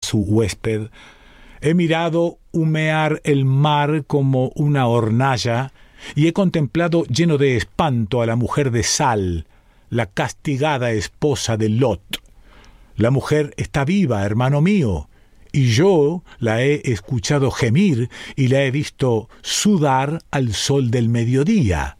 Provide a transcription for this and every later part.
su huésped, he mirado humear el mar como una hornalla y he contemplado lleno de espanto a la mujer de Sal, la castigada esposa de Lot. La mujer está viva, hermano mío, y yo la he escuchado gemir y la he visto sudar al sol del mediodía.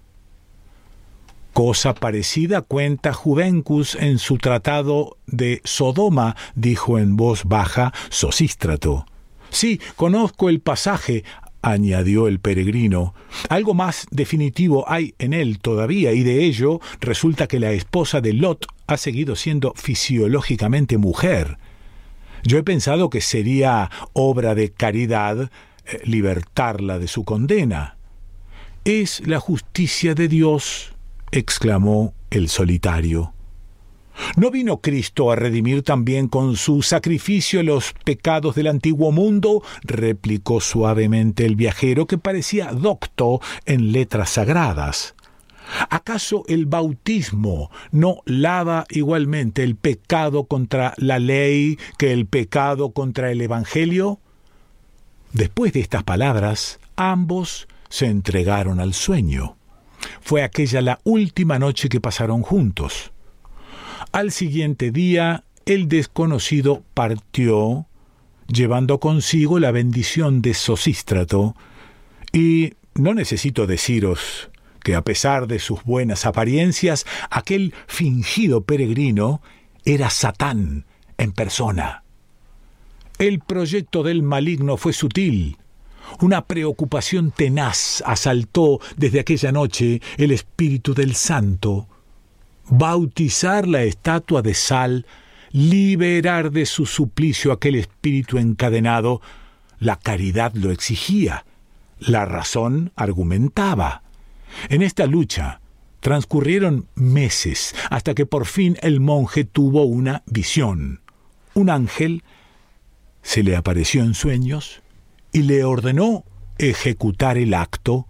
Cosa parecida cuenta Juvencus en su tratado de Sodoma, dijo en voz baja Sosístrato. Sí, conozco el pasaje, añadió el peregrino. Algo más definitivo hay en él todavía, y de ello resulta que la esposa de Lot ha seguido siendo fisiológicamente mujer. Yo he pensado que sería obra de caridad libertarla de su condena. Es la justicia de Dios, exclamó el solitario. ¿No vino Cristo a redimir también con su sacrificio los pecados del antiguo mundo?, replicó suavemente el viajero, que parecía docto en letras sagradas. ¿Acaso el bautismo no lava igualmente el pecado contra la ley que el pecado contra el Evangelio? Después de estas palabras, ambos se entregaron al sueño. Fue aquella la última noche que pasaron juntos. Al siguiente día, el desconocido partió, llevando consigo la bendición de Sosístrato, y no necesito deciros que a pesar de sus buenas apariencias, aquel fingido peregrino era Satán en persona. El proyecto del maligno fue sutil. Una preocupación tenaz asaltó desde aquella noche el espíritu del santo. Bautizar la estatua de Sal, liberar de su suplicio aquel espíritu encadenado, la caridad lo exigía, la razón argumentaba. En esta lucha transcurrieron meses hasta que por fin el monje tuvo una visión. Un ángel se le apareció en sueños y le ordenó ejecutar el acto.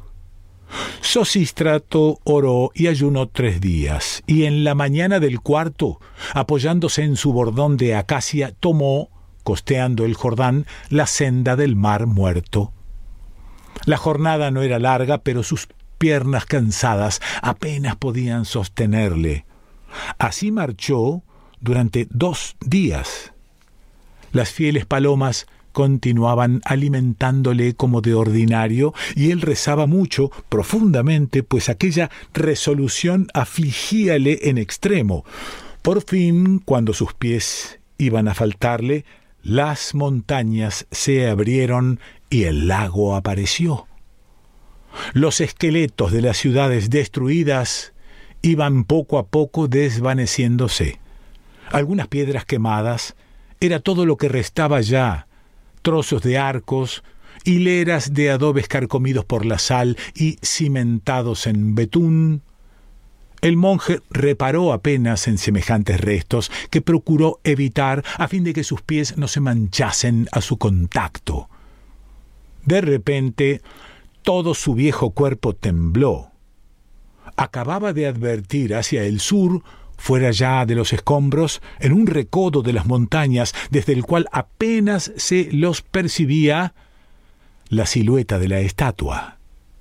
Sosístrato oró y ayunó 3 días, y en la mañana del cuarto, apoyándose en su bordón de acacia, tomó, costeando el Jordán, la senda del mar muerto. La jornada no era larga, pero sus piernas cansadas apenas podían sostenerle. Así marchó durante 2 días. Las fieles palomas continuaban alimentándole como de ordinario, y él rezaba mucho, profundamente, pues aquella resolución afligíale en extremo. Por fin, cuando sus pies iban a faltarle, las montañas se abrieron y el lago apareció. Los esqueletos de las ciudades destruidas iban poco a poco desvaneciéndose. Algunas piedras quemadas, era todo lo que restaba ya, trozos de arcos, hileras de adobes carcomidos por la sal y cimentados en betún. El monje reparó apenas en semejantes restos, que procuró evitar a fin de que sus pies no se manchasen a su contacto. De repente, todo su viejo cuerpo tembló. Acababa de advertir hacia el sur, fuera ya de los escombros, en un recodo de las montañas, desde el cual apenas se los percibía, la silueta de la estatua.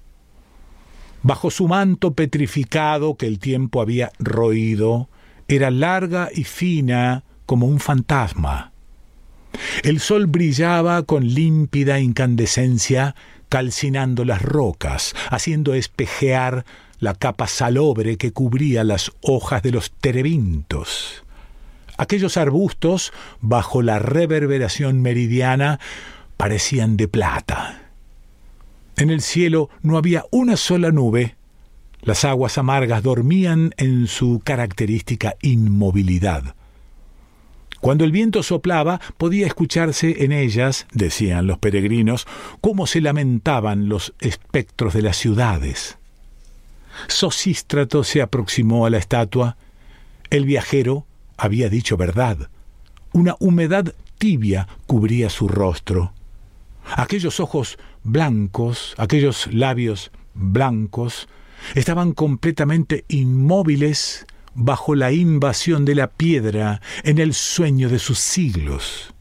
Bajo su manto petrificado que el tiempo había roído, era larga y fina como un fantasma. El sol brillaba con límpida incandescencia, calcinando las rocas, haciendo espejear la capa salobre que cubría las hojas de los terebintos. Aquellos arbustos, bajo la reverberación meridiana, parecían de plata. En el cielo no había una sola nube. Las aguas amargas dormían en su característica inmovilidad. Cuando el viento soplaba, podía escucharse en ellas, decían los peregrinos, cómo se lamentaban los espectros de las ciudades. Sosístrato se aproximó a la estatua. El viajero había dicho verdad. Una humedad tibia cubría su rostro. Aquellos ojos blancos, aquellos labios blancos, estaban completamente inmóviles bajo la invasión de la piedra en el sueño de sus siglos.